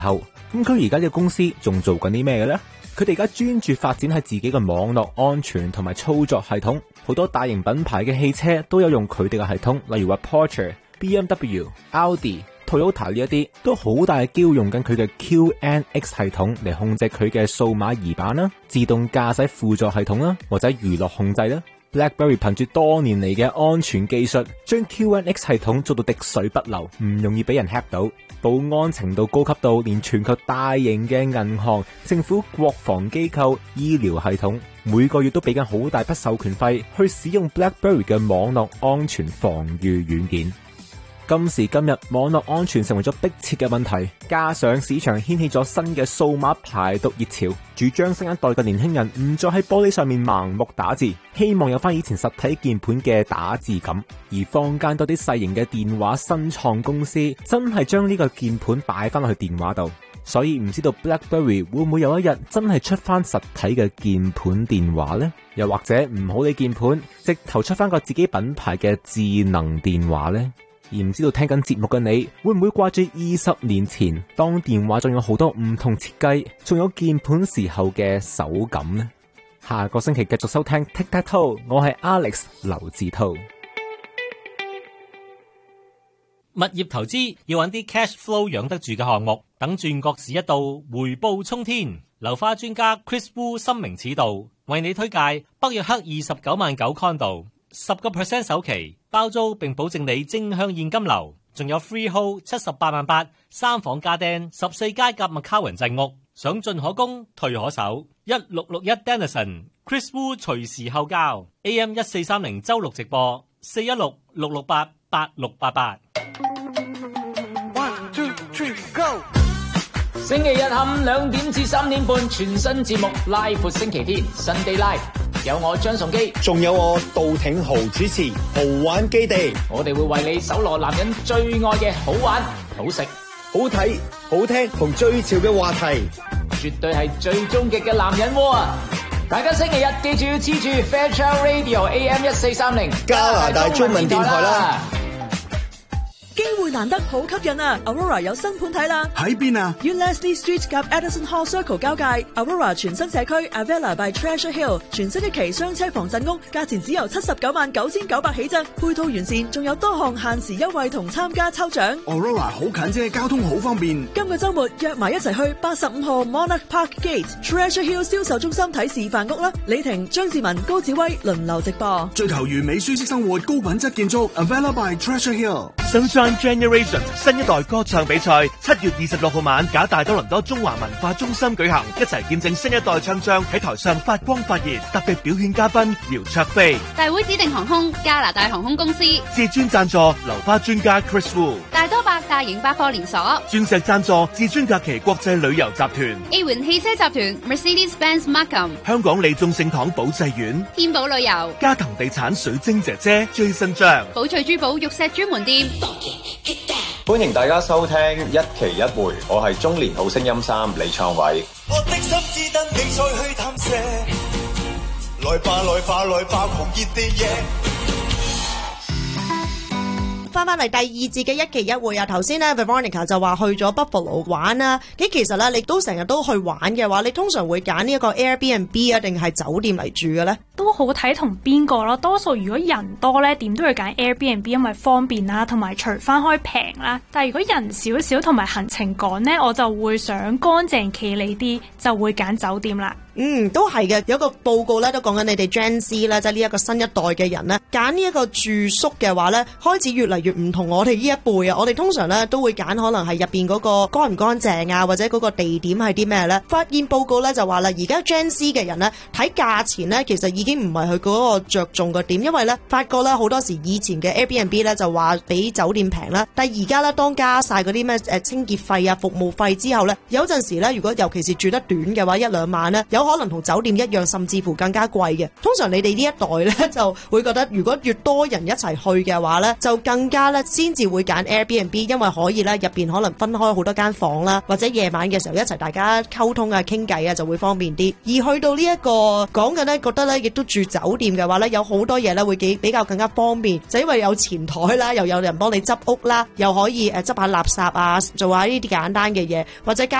後，咁佢而家呢個公司仲做緊啲咩嘅呢？佢哋而家專注發展喺自己嘅網絡安全同埋操作系統，好多大型品牌嘅汽車都有用佢哋嘅系統，例如話 Porsche、BMW、Audi、Toyota 呢一啲都好大嘅機會用緊佢嘅 QNX 系統嚟控制佢嘅數碼儀板啦、自動駕駛輔助系統啦，或者娛樂控制啦。BlackBerry 憑住多年嚟嘅安全技術，將 QNX 系統做到滴水不漏，唔容易俾人 hack 到。保安程度高級到連全球大型嘅銀行、政府、國防機構、醫療系統每個月都俾緊好大筆授權費去使用 BlackBerry 嘅網絡安全防禦軟件。今時今日，網絡安全成為咗迫切嘅問題，加上市場掀起咗新嘅數碼排毒熱潮，主張新一代嘅年輕人唔再喺玻璃上面盲目打字，希望有翻以前實體鍵盤嘅打字感。而坊間多啲細型嘅電話新創公司真係將呢個鍵盤擺翻落去電話度，所以唔知道 BlackBerry 會唔會有一日真係出翻實體嘅鍵盤電話呢？又或者唔好理鍵盤，直頭出翻個自己品牌嘅智能電話呢？而唔知道聽緊節目嘅你，會唔會掛住20年前當電話仲有好多唔同設計，仲有鍵盤時候嘅手感呢？下個星期繼續收聽 Tic Tac Toe， 我係 Alex 劉志濤。 物業投資要揾啲 cash flow 養得住嘅項目，等轉角市一到，回報沖天。樓花專家 Chris Wu 深明此道，為你推介北約克29萬9 condo。10% 首期包租，並保證你正向現金流，仲有 freehold 78萬8，三房家電14階夾麥卡雲鎮屋，想進可攻退可守。1661 Denison Chris Wu 隨時候交 AM 1430周六直播416 668 8688。 1 2 3 Go。 星期日下午2點至3點半，全新節目拉闊星期天 Sunday Live， 有我張崇基， 仲有我杜挺豪主持豪玩基地。 我哋會為你搜羅男人最愛嘅好玩、好食、 好睇、好聽同最潮嘅話題， 絕對係最終極嘅男人窩啊！大家星期日記住要黐住 Fairchild Radio AM 1430 加拿大中文電台啦。 機會難得，好吸引啊 ！Aurora 有新盤睇啦， 喺邊啊 ？Leslie Street 夾 Edison Hall Circle 交界 ，Aurora 全新社區 Avella by Treasure Hill 全新一期雙車房鎮屋，價錢只由79萬9900起啫，配套完善，仲有多項限時優惠同參加抽獎。 Aurora 好近啫，交通好方便。 今個週末約埋一齊去85號 Monarch Park Gate Treasure Hill 銷售中心睇示範屋啦！李婷、張志文、高志威輪流直播， 追求完美舒適生活，高品質建築 Avella by Treasure Hill。Sunshine Generation 新一代歌唱比賽7月26號晚，假大多倫多中華文化中心舉行，一齊見證新一代唱將喺台上發光發熱。特別表演嘉賓姚焯菲， 大會指定航空加拿大航空公司， 至尊贊助樓花專家 Chris Wu， 大多百大型百貨連鎖， 鑽石贊助至尊假期國際旅遊集團， A 環汽車集團 Mercedes-Benz Markham， 香港利眾聖堂保濟苑， 天寶旅遊， 嘉騰地產水晶姐姐 Jason 張， 寶翠珠寶玉石專門店。 歡迎大家收聽一期一會，我係中年好聲音3李創偉。 我的心只等你再去探射，來吧來吧來吧狂熱地嘢。 翻嚟第二節嘅一期一會啊，頭先咧 Veronica 就話去咗 Buffalo 玩啦。其實咧你都成日都去玩嘅話，你通常會揀呢一個 Airbnb 啊，定係酒店嚟住嘅咧？ 都好睇同邊個咯。多數如果人多咧，點都會揀 Airbnb， 因為方便啦，同埋除翻開平啦。但係如果人少少同埋行程趕咧，我就會想乾淨企理啲，就會揀酒店啦。 都係嘅。有個報告咧都講緊你哋 Gen Z 咧，即係呢一個新一代嘅人咧，揀呢一個住宿嘅話咧，開始越嚟越唔同我哋呢一輩啊。我哋通常咧都會揀可能係入邊嗰個乾唔乾淨啊，或者嗰個地點係啲咩咧。發現報告咧就話啦，而家 Gen Z 嘅人咧睇價錢咧，其實已經唔係佢嗰個着重個點，因為咧發覺咧好多時以前嘅 Airbnb 咧就話比酒店平啦，但係而家咧當加晒嗰啲咩清潔費啊、服務費之後咧，有陣時咧如果尤其是住得短嘅話，1-2晚咧有可能同酒店一樣，甚至乎更加貴嘅。通常你哋呢一代咧就會覺得，如果越多人一齊去嘅話咧，就更加咧先至會揀 Airbnb， 因為可以咧入邊可能分開好多間房啦，或者夜晚嘅時候一齊大家溝通啊、傾偈啊就會方便啲。而去到呢一個講緊咧，覺得咧亦都都住酒店嘅話咧，有好多嘢咧會比較更加方便，就因為有前台啦，又有人幫你執屋啦，又可以執下垃圾啊，做下呢啲簡單嘅嘢，或者